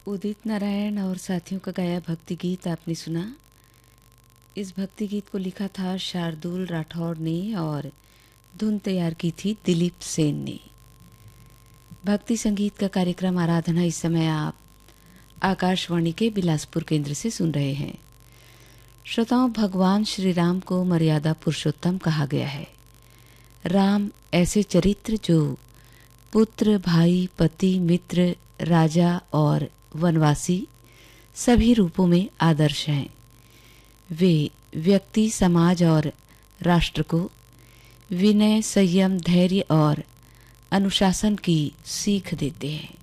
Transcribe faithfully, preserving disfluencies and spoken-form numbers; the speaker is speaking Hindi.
उदित नारायण और साथियों का गाया भक्ति गीत आपने सुना। इस भक्ति गीत को लिखा था शार्दुल राठौड़ ने और धुन तैयार की थी दिलीप सेन ने। भक्ति संगीत का कार्यक्रम आराधना इस समय आप आकाशवाणी के बिलासपुर केंद्र से सुन रहे हैं। श्रोताओं, भगवान श्री राम को मर्यादा पुरुषोत्तम कहा गया है। राम ऐसे चरित्र जो पुत्र, भाई, पति, मित्र, राजा और वनवासी सभी रूपों में आदर्श हैं। वे व्यक्ति, समाज और राष्ट्र को विनय, संयम, धैर्य और अनुशासन की सीख देते हैं।